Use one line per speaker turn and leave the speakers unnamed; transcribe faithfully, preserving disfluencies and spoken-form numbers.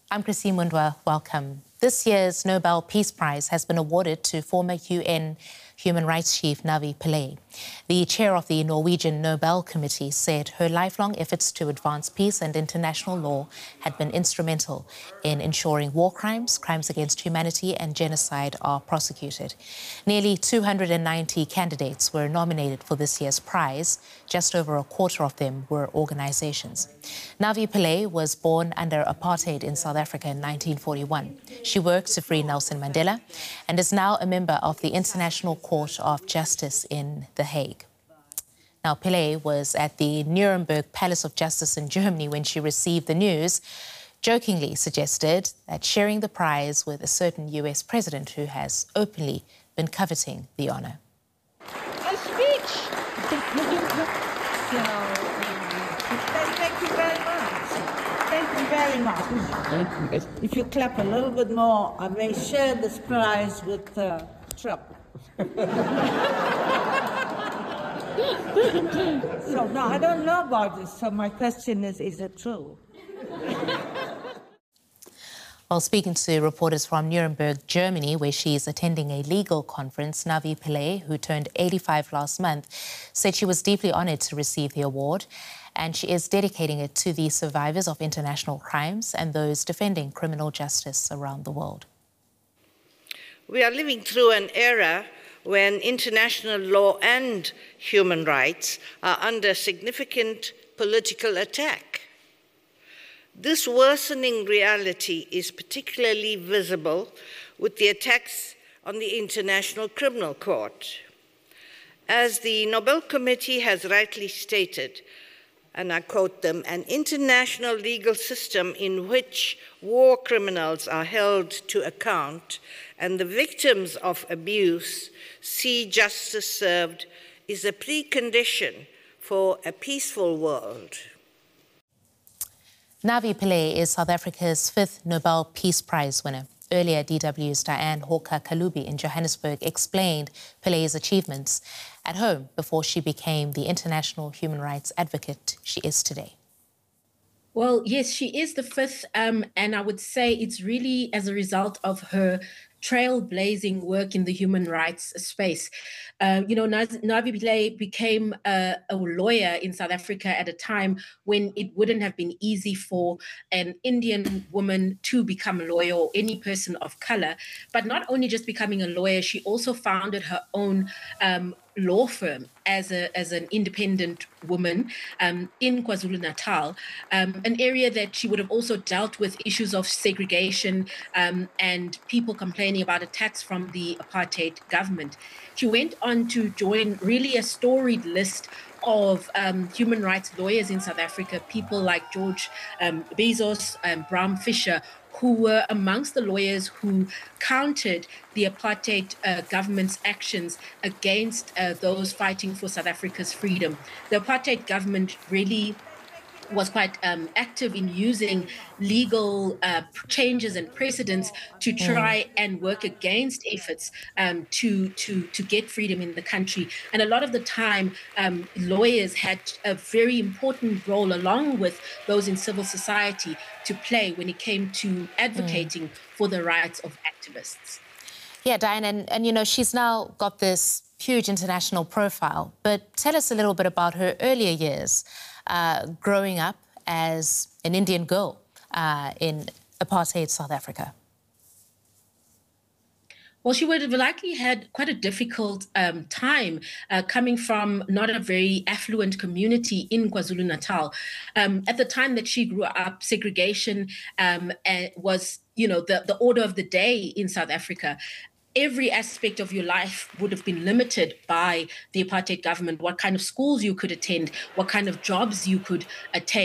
I'm Christine Mundwa. Welcome. This year's Nobel Peace Prize has been awarded to former U N Human Rights Chief Navi Pillay. The chair of the Norwegian Nobel Committee said her lifelong efforts to advance peace and international law had been instrumental in ensuring war crimes, crimes against humanity and genocide are prosecuted. Nearly two hundred ninety candidates were nominated for this year's prize. Just over a quarter of them were organizations. Navi Pillay was born under apartheid in South Africa in nineteen forty-one. She worked to free Nelson Mandela and is now a member of the International Court of Justice in The Hague. Now, Pillay was at the Nuremberg Palace of Justice in Germany when she received the news, jokingly suggested that sharing the prize with a certain U S president who has openly been coveting the honor.
A speech! Thank you very much. Thank you very much. If you clap a little bit more, I may share this prize with uh, Trump. So, no, I don't know about this, so my question is, is it true?
While speaking to reporters from Nuremberg, Germany, where she is attending a legal conference, Navi Pillay, who turned eighty-five last month, said she was deeply honoured to receive the award, and she is dedicating it to the survivors of international crimes and those defending criminal justice around the world.
We are living through an era when international law and human rights are under significant political attack. This worsening reality is particularly visible with the attacks on the International Criminal Court. As the Nobel Committee has rightly stated, and I quote them, an international legal system in which war criminals are held to account and the victims of abuse see justice served is a precondition for a peaceful world.
Navi Pillay is South Africa's fifth Nobel Peace Prize winner. Earlier, D W's Diane Hawker-Kalubi in Johannesburg explained Pillay's achievements at home before she became the international human rights advocate she is today.
Well, yes, she is the fifth, um, and I would say it's really as a result of her trailblazing work in the human rights space. Uh, you know, Navi Pillay became a, a lawyer in South Africa at a time when it wouldn't have been easy for an Indian woman to become a lawyer or any person of color. But not only just becoming a lawyer, she also founded her own um, law firm as a as an independent woman um, in KwaZulu-Natal, um, an area that she would have also dealt with issues of segregation um, and people complaining about attacks from the apartheid government. She went on to join really a storied list of um, human rights lawyers in South Africa, people like George um, Bezos and Bram Fischer, who were amongst the lawyers who countered the apartheid uh, government's actions against uh, those fighting for South Africa's freedom. The apartheid government really was quite um, active in using legal uh, changes and precedents to try mm. and work against efforts um, to, to, to get freedom in the country. And a lot of the time, um, lawyers had a very important role, along with those in civil society, to play when it came to advocating mm. for the rights of activists.
Yeah, Diane, and, and you know, she's now got this huge international profile, but tell us a little bit about her earlier years. Uh, growing up as an Indian girl uh, in apartheid South Africa?
Well, she would have likely had quite a difficult um, time uh, coming from not a very affluent community in KwaZulu-Natal. Um, at the time that she grew up, segregation um, was, you know, the, the order of the day in South Africa. Every aspect of your life would have been limited by the apartheid government, what kind of schools you could attend, what kind of jobs you could attain.